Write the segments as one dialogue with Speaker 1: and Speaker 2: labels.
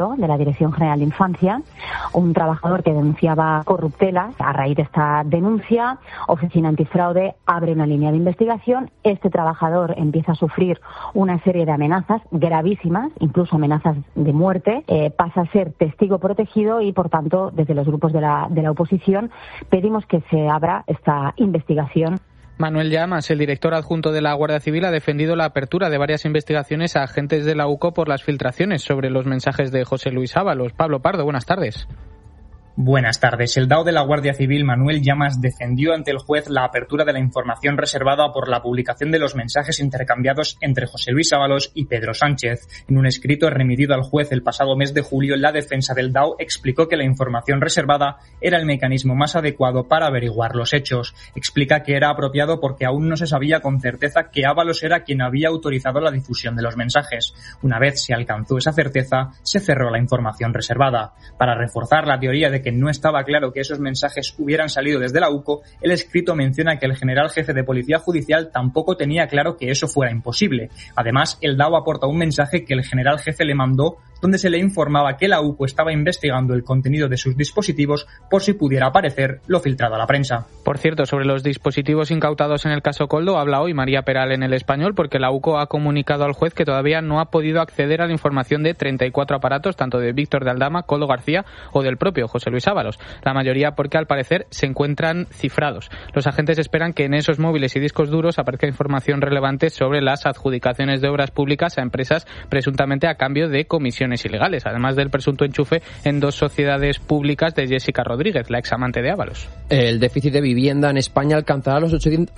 Speaker 1: de la Dirección General de Infancia, un trabajador que denunciaba corruptelas. A raíz de esta denuncia, Oficina Antifraude abre una línea de investigación. Este trabajador empieza a sufrir una serie de amenazas gravísimas, incluso amenazas de muerte, pasa a ser testigo protegido y, por tanto, desde los grupos de la oposición pedimos que se abra esta investigación.
Speaker 2: Manuel Llamas, el director adjunto de la Guardia Civil, ha defendido la apertura de varias investigaciones a agentes de la UCO por las filtraciones sobre los mensajes de José Luis Ábalos. Pablo Pardo, buenas tardes.
Speaker 3: Buenas tardes. El DAO de la Guardia Civil, Manuel Llamas, defendió ante el juez la apertura de la información reservada por la publicación de los mensajes intercambiados entre José Luis Ábalos y Pedro Sánchez. En un escrito remitido al juez el pasado mes de julio, la defensa del DAO explicó que la información reservada era el mecanismo más adecuado para averiguar los hechos. Explica que era apropiado porque aún no se sabía con certeza que Ábalos era quien había autorizado la difusión de los mensajes. Una vez se alcanzó esa certeza, se cerró la información reservada. Para reforzar la teoría de que no estaba claro que esos mensajes hubieran salido desde la UCO, el escrito menciona que el general jefe de Policía Judicial tampoco tenía claro que eso fuera imposible. Además, el DAO aporta un mensaje que el general jefe le mandó, donde se le informaba que la UCO estaba investigando el contenido de sus dispositivos por si pudiera aparecer lo filtrado a la prensa.
Speaker 2: Por cierto, sobre los dispositivos incautados en el caso Koldo, habla hoy María Peral en El Español, porque la UCO ha comunicado al juez que todavía no ha podido acceder a la información de 34 aparatos, tanto de Víctor de Aldama, Koldo García o del propio José Luis Ábalos. La mayoría porque al parecer se encuentran cifrados. Los agentes esperan que en esos móviles y discos duros aparezca información relevante sobre las adjudicaciones de obras públicas a empresas presuntamente a cambio de comisiones ilegales, además del presunto enchufe en 2 sociedades públicas de Jessica Rodríguez, la examante de Ábalos.
Speaker 4: El déficit de vivienda en España alcanzará los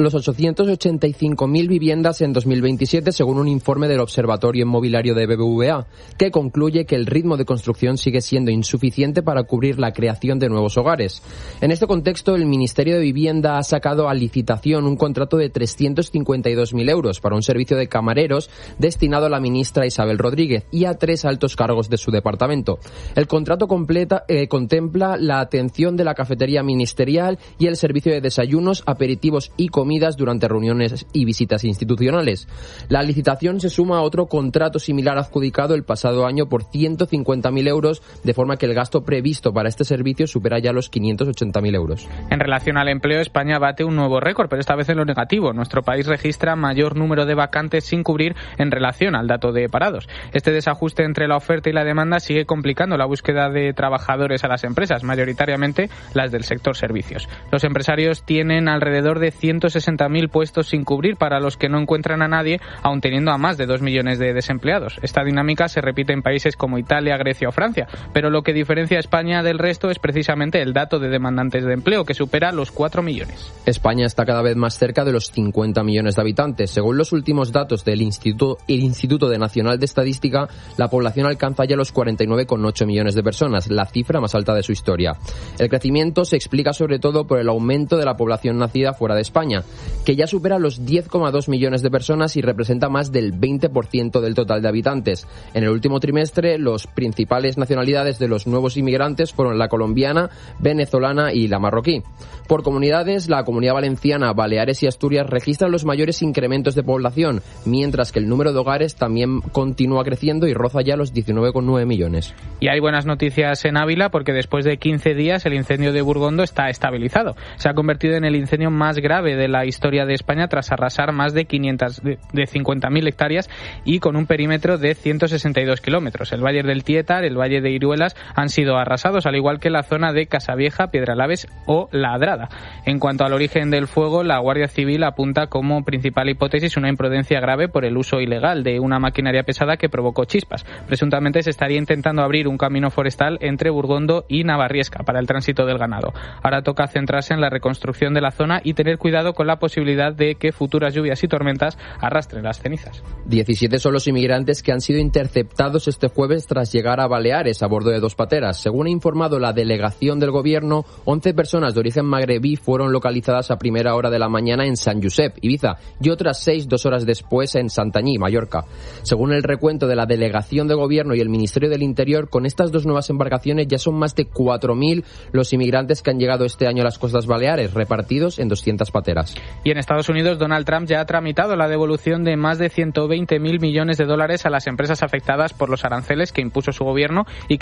Speaker 4: 885.000 viviendas en 2027, según un informe del Observatorio Inmobiliario de BBVA, que concluye que el ritmo de construcción sigue siendo insuficiente para cubrir la creación de nuevos hogares. En este contexto, el Ministerio de Vivienda ha sacado a licitación un contrato de 352.000 euros para un servicio de camareros destinado a la ministra Isabel Rodríguez y a 3 altos cargos de su departamento. El contrato contempla la atención de la cafetería ministerial y el servicio de desayunos, aperitivos y comidas durante reuniones y visitas institucionales. La licitación se suma a otro contrato similar adjudicado el pasado año por 150.000 euros, de forma que el gasto previsto para este servicio supera ya los 580.000 euros.
Speaker 2: En relación al empleo, España bate un nuevo récord, pero esta vez en lo negativo. Nuestro país registra mayor número de vacantes sin cubrir en relación al dato de parados. Este desajuste entre la oferta y la demanda sigue complicando la búsqueda de trabajadores a las empresas, mayoritariamente las del sector servicios. Los empresarios tienen alrededor de 160.000 puestos sin cubrir, para los que no encuentran a nadie, aun teniendo a más de 2 millones de desempleados. Esta dinámica se repite en países como Italia, Grecia o Francia, pero lo que diferencia a España del resto es precisamente el dato de demandantes de empleo, que supera los 4 millones.
Speaker 4: España está cada vez más cerca de los 50 millones de habitantes. Según los últimos datos del Instituto Nacional de Estadística, la población alcanza ya los 49,8 millones de personas, la cifra más alta de su historia. El crecimiento se explica sobre todo por el aumento de la población nacida fuera de España, que ya supera los 10,2 millones de personas y representa más del 20% del total de habitantes. En el último trimestre, las principales nacionalidades de los nuevos inmigrantes fueron la colombiana, venezolana y la marroquí. Por comunidades, la Comunidad Valenciana, Baleares y Asturias registran los mayores incrementos de población, mientras que el número de hogares también continúa creciendo y roza ya los 19,9 millones.
Speaker 2: Y hay buenas noticias en Ávila, porque después de 15 días el incendio de Burgondo está estabilizado. Se ha convertido en el incendio más grave de la historia de España, tras arrasar más de 50.000 hectáreas y con un perímetro de 162 kilómetros. El Valle del Tietar, el Valle de Iruelas han sido arrasados, al igual que la zona de Casavieja, Piedralaves o La Adrada. En cuanto al origen del fuego, la Guardia Civil apunta como principal hipótesis una imprudencia grave por el uso ilegal de una maquinaria pesada que provocó chispas. Presuntamente se estaría intentando abrir un camino forestal entre Burgondo y Navarriesca para el tránsito del ganado. Ahora toca centrarse en la reconstrucción de la zona y tener cuidado con la posibilidad de que futuras lluvias y tormentas arrastren las cenizas.
Speaker 4: 17 son los inmigrantes que han sido interceptados este jueves tras llegar a Baleares a bordo de 2 pateras. Según ha informado la delegación del gobierno, 11 personas de origen magrebí fueron localizadas a primera hora de la mañana en Sant Josep, Ibiza, y otras 6 2 horas después en Santanyí, Mallorca. Según el recuento de la delegación de gobierno, Gobierno y el Ministerio del Interior, con estas dos nuevas embarcaciones ya son más de 4.000 los inmigrantes que han llegado este año a las Costas Baleares, repartidos en 200 pateras.
Speaker 2: Y en Estados Unidos, Donald Trump ya ha tramitado la devolución de más de 120.000 millones de dólares a las empresas afectadas por los aranceles que impuso su gobierno y